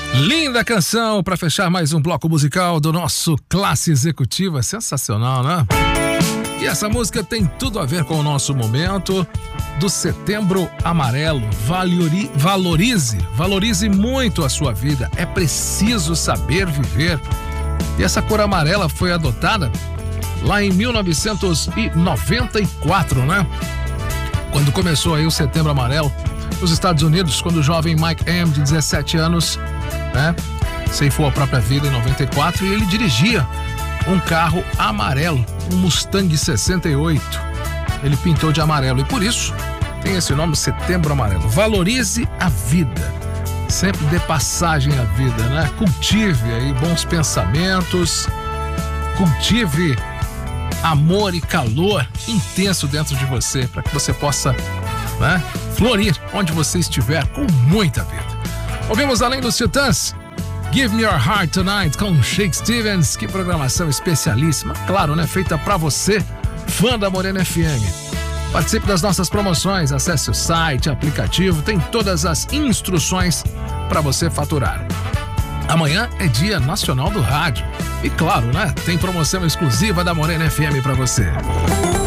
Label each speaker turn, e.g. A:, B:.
A: Linda canção para fechar mais um bloco musical do nosso Classe Executiva. Sensacional, né? E essa música tem tudo a ver com o nosso momento do Setembro Amarelo. Valorize muito a sua vida. É preciso saber viver. E essa cor amarela foi adotada lá em 1994, né? Quando começou aí o Setembro Amarelo nos Estados Unidos, quando o jovem Mike M, de 17 anos, né, ceifou a própria vida em 94, e ele dirigia um carro amarelo, um Mustang 68. Ele pintou de amarelo e por isso tem esse nome, Setembro Amarelo. Valorize a vida, sempre dê passagem à vida, né? Cultive aí bons pensamentos, cultive amor e calor intenso dentro de você, para que você possa, né, florir onde você estiver com muita vida. Ouvimos além dos Titãs, Give Me Your Heart Tonight com Shake Stevens. Que programação especialíssima, claro, né? Feita pra você, fã da Morena FM. Participe das nossas promoções, acesse o site, aplicativo, tem todas as instruções para você faturar. Amanhã é Dia Nacional do Rádio. E claro, né? Tem promoção exclusiva da Morena FM pra você.